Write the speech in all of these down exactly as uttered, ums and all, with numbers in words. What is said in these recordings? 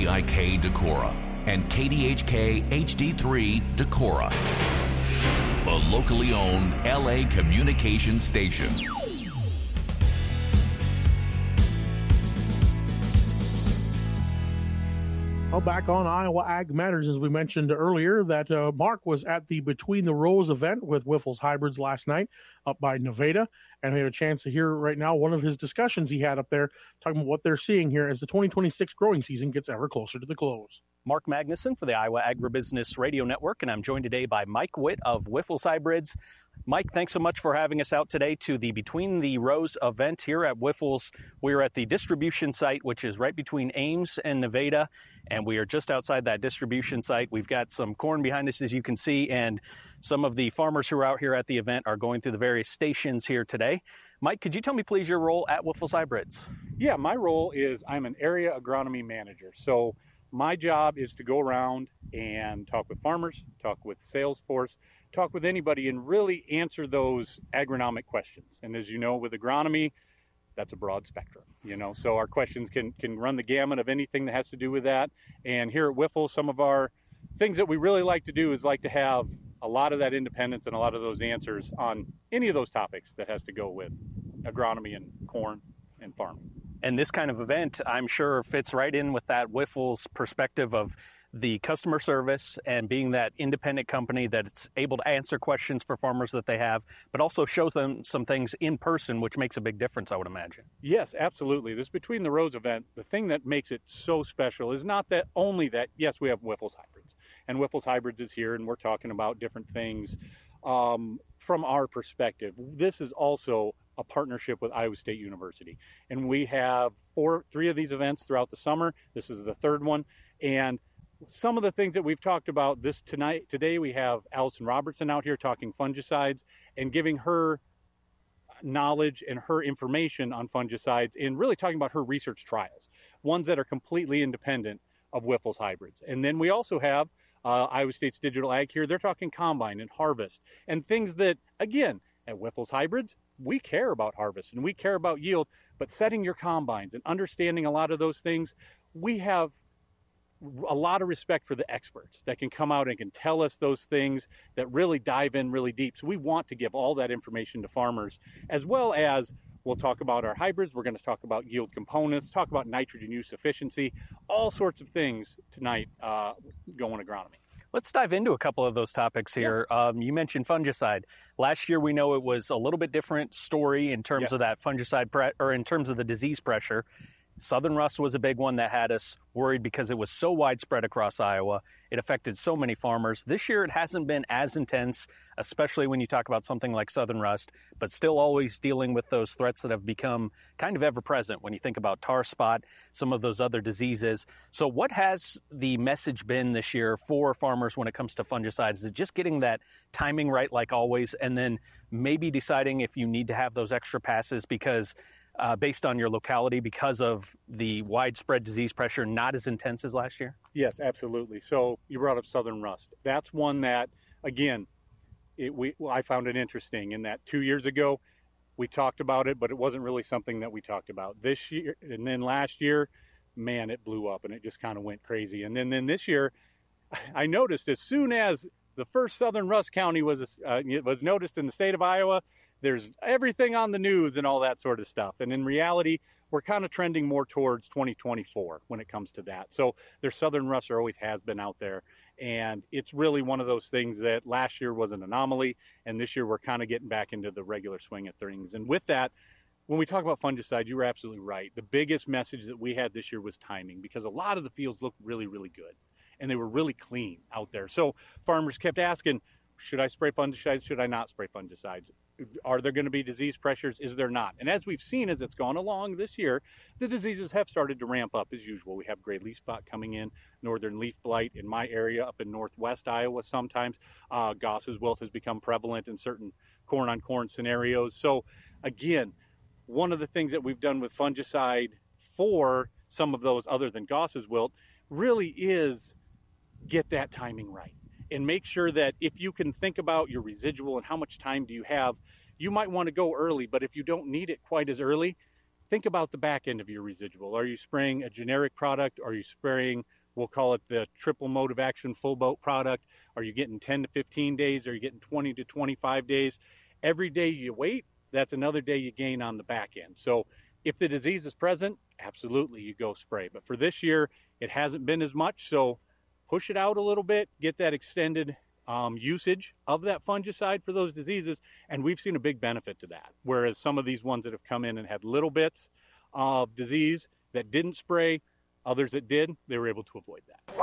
D I K Decorah and K D H K H D three Decorah, a locally owned L A communications station. Well, back on Iowa Ag Matters, as we mentioned earlier, that uh, Mark was at the Between the Rows event with Wyffels Hybrids last night up by Nevada, and we had a chance to hear right now one of his discussions he had up there, talking about what they're seeing here as the twenty twenty-six growing season gets ever closer to the close. Mark Magnuson for the Iowa Agribusiness Radio Network, and I'm joined today by Mike Witt of Wyffels Hybrids. Mike, thanks so much for having us out today to the Between the Rows event here at Wyffels. We're at the distribution site, which is right between Ames and Nevada, and we are just outside that distribution site. We've got some corn behind us, as you can see, and some of the farmers who are out here at the event are going through the various stations here today. Mike, could you tell me, please, your role at Wyffels Hybrids? Yeah, my role is I'm an area agronomy manager. So my job is to go around and talk with farmers, talk with sales force, talk with anybody, and really answer those agronomic questions. And as you know, with agronomy, that's a broad spectrum, you know, so our questions can, can run the gamut of anything that has to do with that. And here at Wyffels, some of our things that we really like to do is like to have a lot of that independence and a lot of those answers on any of those topics that has to go with agronomy and corn and farming. And this kind of event, I'm sure, fits right in with that Wyffels perspective of the customer service and being that independent company that's able to answer questions for farmers that they have, but also shows them some things in person, which makes a big difference, I would imagine. Yes, absolutely. This Between the Rows event, the thing that makes it so special is not that only that, yes, we have Wyffels Hybrids, and Wyffels Hybrids is here, and we're talking about different things um, from our perspective. This is also a partnership with Iowa State University, and we have four, three of these events throughout the summer. This is the third one, and some of the things that we've talked about this tonight, today we have Allison Robertson out here talking fungicides and giving her knowledge and her information on fungicides and really talking about her research trials, ones that are completely independent of Wyffels Hybrids. And then we also have uh, Iowa State's Digital Ag here. They're talking combine and harvest and things that, again, at Wyffels Hybrids, we care about harvest and we care about yield, but setting your combines and understanding a lot of those things, we have a lot of respect for the experts that can come out and can tell us those things that really dive in really deep. So we want to give all that information to farmers, as well as we'll talk about our hybrids. We're going to talk about yield components, talk about nitrogen use efficiency, all sorts of things tonight uh, going agronomy. Let's dive into a couple of those topics here. Yeah. Um, you mentioned fungicide. Last year, we know it was a little bit different story in terms yes. of that fungicide, pre- or in terms of the disease pressure. Southern rust was a big one that had us worried because it was so widespread across Iowa. It affected so many farmers. This year, it hasn't been as intense, especially when you talk about something like southern rust, but still always dealing with those threats that have become kind of ever-present when you think about tar spot, some of those other diseases. So what has the message been this year for farmers when it comes to fungicides? Is it just getting that timing right like always, and then maybe deciding if you need to have those extra passes because Uh, based on your locality because of the widespread disease pressure not as intense as last year? Yes, absolutely. So you brought up southern rust. That's one that, again, it, we well, I found it interesting in that two years ago we talked about it, but it wasn't really something that we talked about. This year, and then last year, man, it blew up and it just kind of went crazy. And then, then this year, I noticed as soon as the first southern rust county was uh, was noticed in the state of Iowa, there's everything on the news and all that sort of stuff. And in reality, we're kind of trending more towards twenty twenty-four when it comes to that. So there's southern rust, there always has been out there. And it's really one of those things that last year was an anomaly. And this year we're kind of getting back into the regular swing of things. And with that, when we talk about fungicide, you were absolutely right. The biggest message that we had this year was timing, because a lot of the fields looked really, really good. And they were really clean out there. So farmers kept asking, should I spray fungicides? Should I not spray fungicides? Are there going to be disease pressures? Is there not? And as we've seen as it's gone along this year, the diseases have started to ramp up as usual. We have gray leaf spot coming in, northern leaf blight in my area up in northwest Iowa sometimes. Uh, Goss's wilt has become prevalent in certain corn-on-corn scenarios. So again, one of the things that we've done with fungicide for some of those other than Goss's wilt really is get that timing right. And make sure that if you can think about your residual and how much time do you have, you might want to go early, but if you don't need it quite as early, think about the back end of your residual. Are you spraying a generic product? Are you spraying, we'll call it the triple mode of action full boat product? Are you getting ten to fifteen days? Are you getting twenty to twenty-five days? Every day you wait, that's another day you gain on the back end. So if the disease is present, absolutely you go spray. But for this year, it hasn't been as much, so push it out a little bit, get that extended um, usage of that fungicide for those diseases, and we've seen a big benefit to that. Whereas some of these ones that have come in and had little bits of disease that didn't spray, others that did, they were able to avoid that.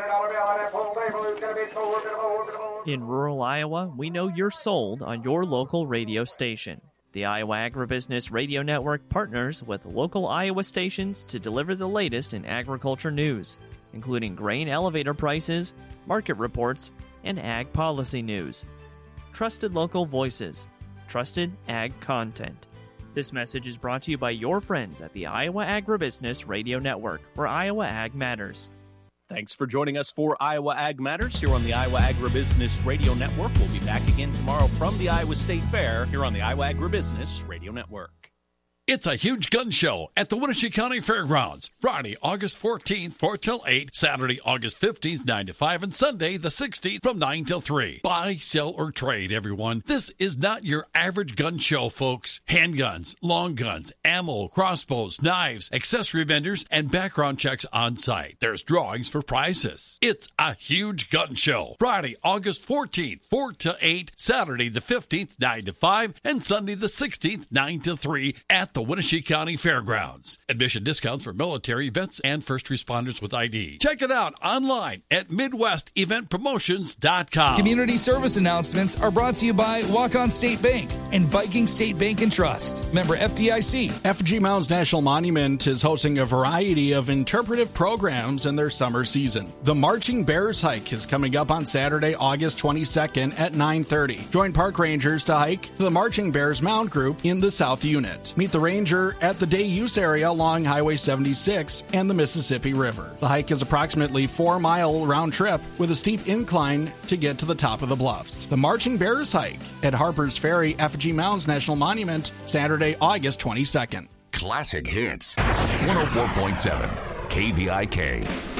In rural Iowa, we know you're sold on your local radio station. The Iowa Agribusiness Radio Network partners with local Iowa stations to deliver the latest in agriculture news, including grain elevator prices, market reports, and ag policy news. Trusted local voices, trusted ag content. This message is brought to you by your friends at the Iowa Agribusiness Radio Network, where Iowa Ag matters. Thanks for joining us for Iowa Ag Matters here on the Iowa Agribusiness Radio Network. We'll be back again tomorrow from the Iowa State Fair here on the Iowa Agribusiness Radio Network. It's a huge gun show at the Wenatchee County Fairgrounds. Friday, August fourteenth, four till eight. Saturday, August fifteenth, nine to five. And Sunday, the sixteenth, from nine till three. Buy, sell, or trade, everyone. This is not your average gun show, folks. Handguns, long guns, ammo, crossbows, knives, accessory vendors, and background checks on site. There's drawings for prizes. It's a huge gun show. Friday, August fourteenth, four to eight. Saturday, the fifteenth, nine to five. And Sunday, the sixteenth, nine to three at the Wenatchee County Fairgrounds. Admission discounts for military, vets, and first responders with I D. Check it out online at midwest event promotions dot com. Community service announcements are brought to you by Walk-On State Bank and Viking State Bank and Trust. Member F D I C. Effigy Mounds National Monument is hosting a variety of interpretive programs in their summer season. The Marching Bears Hike is coming up on Saturday, August twenty-second at nine thirty. Join park rangers to hike to the Marching Bears Mound Group in the South Unit. Meet the ranger at the day use area along Highway seventy-six and the Mississippi River. The hike is approximately four mile round trip with a steep incline to get to the top of the bluffs. The Marching Bears Hike at Harper's Ferry Effigy Mounds National Monument, Saturday, August twenty-second. Classic Hits, one oh four point seven K V I K.